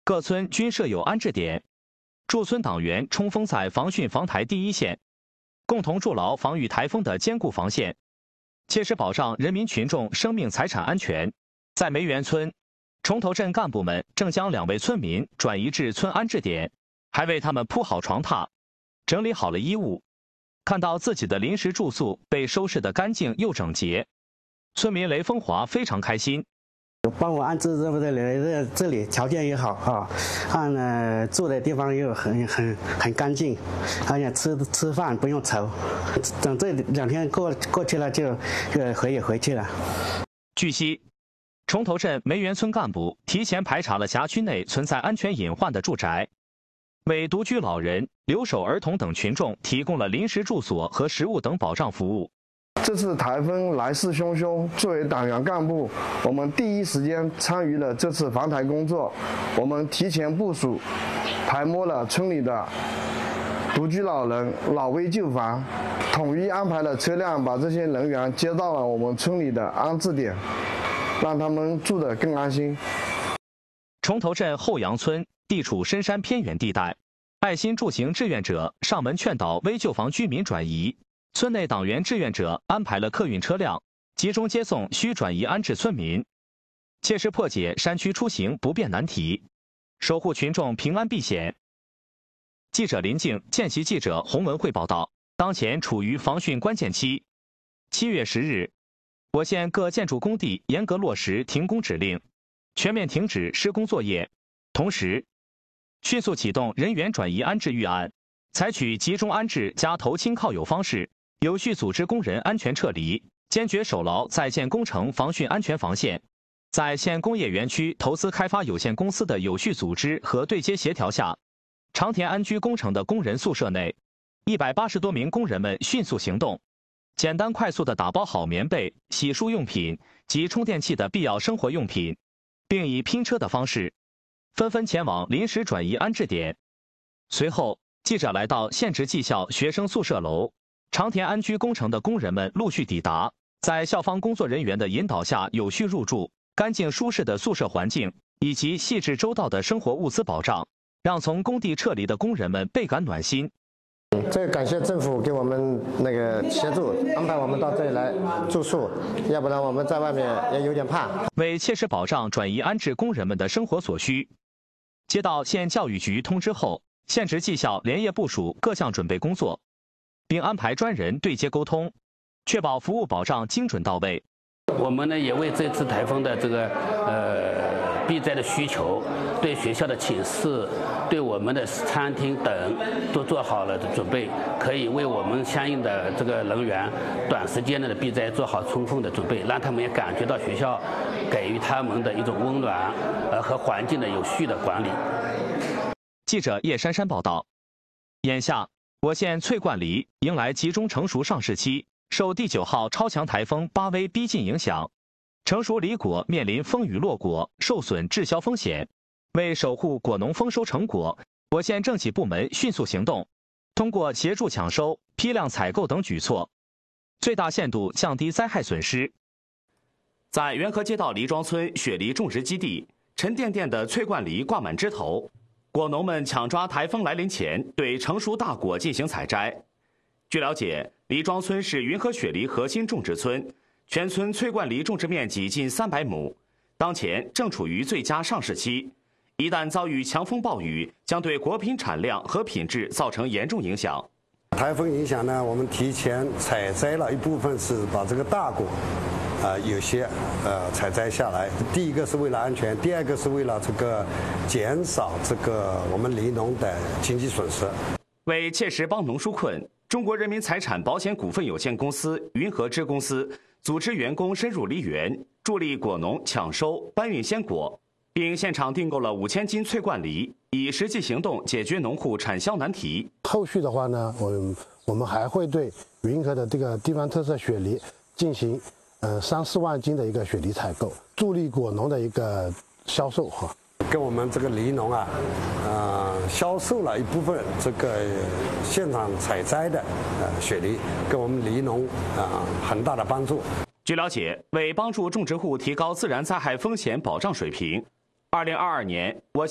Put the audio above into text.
各村均设有安置点，驻村党员冲锋在防汛防台第一线，共同筑牢防御台风的坚固防线，切实保障人民群众生命财产安全。在梅园村，崇头镇干部们正将2位村民转移至村安置点，还为他们铺好床榻，整理好了衣物。看到自己的临时住宿被收拾得干净又整洁，村民雷风华非常开心。 帮我安置这里条件也好啊，住的地方又很干净，而且吃饭不用愁。等这2天过去了就回去了。 据悉，崇头镇梅园村干部提前排查了辖区内存在安全隐患的住宅，为独居老人、留守儿童等群众提供了临时住所和食物等保障服务。 这次台风来势汹汹，作为党员干部，我们第一时间参与了这次防台工作。我们提前部署，排摸了村里的独居老人、老危旧房，统一安排了车辆，把这些人员接到了我们村里的安置点，让他们住得更安心。 崇头镇后杨村地处深山偏远地带，爱心助行志愿者上门劝导危旧房居民转移。村内党员志愿者安排了客运车辆，集中接送需转移安置村民，切实破解山区出行不便难题，守护群众平安避险。记者林静、见习记者洪文汇报道，当前处于防汛关键期。7月10日，我县各建筑工地严格落实停工指令，全面停止施工作业，同时迅速启动人员转移安置预案，采取集中安置加投亲靠友方式，有序组织工人安全撤离，坚决守牢在建工程防汛安全防线。在县工业园区投资开发有限公司的有序组织和对接协调下，长田安居工程的工人宿舍内，180多名工人们迅速行动，简单快速地打包好棉被、洗漱用品及充电器的必要生活用品，并以拼车的方式纷纷前往临时转移安置点。随后，记者来到县直技校学生宿舍楼，长田安居工程的工人们陆续抵达，在校方工作人员的引导下有序入住，干净舒适的宿舍环境以及细致周到的生活物资保障，让从工地撤离的工人们倍感暖心。 这个感谢政府给我们协助安排我们到这里来住宿，要不然我们在外面也有点怕。 为切实保障转移安置工人们的生活所需，接到县教育局通知后，县直技校连夜部署各项准备工作，并安排专人对接沟通，确保服务保障精准到位。 我们呢也为这次台风的避灾的需求，对学校的寝室、对我们的餐厅等都做好了准备，可以为我们相应的人员短时间内的避灾做好充分的准备，让他们也感觉到学校给予他们的一种温暖和环境的有序的管理。 记者叶珊珊报道，眼下我县翠冠梨迎来集中成熟上市期，受第9号超强台风巴威逼近影响，成熟梨果面临风雨落果、受损滞销风险。为守护果农丰收成果，我县政企部门迅速行动，通过协助抢收、批量采购等举措，最大限度降低灾害损失。在元河街道梨庄村雪梨种植基地，沉甸甸的翠冠梨挂满枝头，果农们抢抓台风来临前对成熟大果进行采摘。据了解，梨庄村是云和雪梨核心种植村，全村翠冠梨种植面积近300亩，当前正处于最佳上市期。一旦遭遇强风暴雨，将对果品产量和品质造成严重影响。 台风影响呢，我们提前采摘了一部分，是把这个大果，有些采摘下来。第一个是为了安全，第二个是为了减少我们梨农的经济损失。 为切实帮农纾困，中国人民财产保险股份有限公司云和芝公司组织员工深入梨园，助力果农抢收、搬运鲜果，并现场订购了5000斤翠冠梨，以实际行动解决农户产销难题。 后续的话呢，我们还会对云和的这个地方特色雪梨进行3-4万斤的一个雪梨采购，助力果农的一个销售哈。 跟我们梨农销售了一部分现场采摘的雪梨，给我们梨农很大的帮助。 据了解，为帮助种植户提高自然灾害风险保障水平，2022年我